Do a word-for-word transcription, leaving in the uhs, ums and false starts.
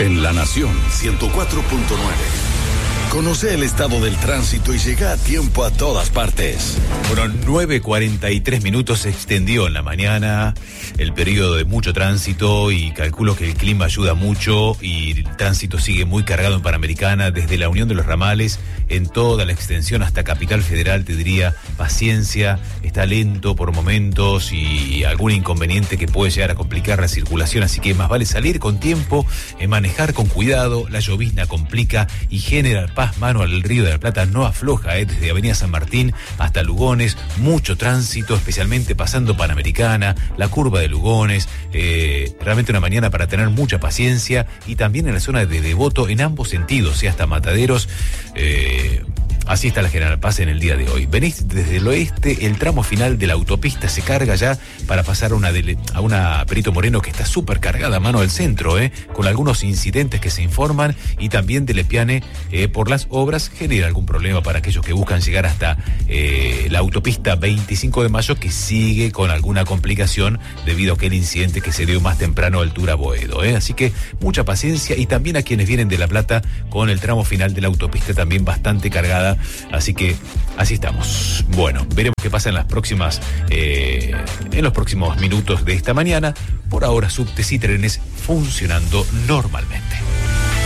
En La Nación ciento cuatro punto nueve. Conoce el estado del tránsito y llega a tiempo a todas partes. Bueno, nueve cuarenta y tres minutos se extendió en la mañana el periodo de mucho tránsito y calculo que el clima ayuda mucho y el tránsito sigue muy cargado en Panamericana desde la Unión de los Ramales en toda la extensión hasta Capital Federal. Te diría paciencia, está lento por momentos y algún inconveniente que puede llegar a complicar la circulación, así que más vale salir con tiempo, eh, manejar con cuidado. La llovizna complica y General Paz mano al Río de la Plata no afloja, eh, desde Avenida San Martín hasta Lugones, mucho tránsito, especialmente pasando Panamericana, la curva de Lugones, eh, realmente una mañana para tener mucha paciencia, y también en la zona de Devoto en ambos sentidos, y hasta Mataderos. eh, Así está la General Paz en el día de hoy. Venís desde el oeste, el tramo final de la autopista se carga ya para pasar a una, dele, a una Perito Moreno que está súper cargada a mano al centro, eh, con algunos incidentes que se informan, y también de Lepiane eh, por las obras genera algún problema para aquellos que buscan llegar hasta eh, la autopista veinticinco de mayo, que sigue con alguna complicación debido a aquel incidente que se dio más temprano a altura Boedo. Eh. Así que mucha paciencia, y también a quienes vienen de La Plata con el tramo final de la autopista también bastante cargada. Así que así estamos. Bueno, veremos qué pasa en las próximas, eh, en los próximos minutos de esta mañana. Por ahora, subtes y trenes funcionando normalmente.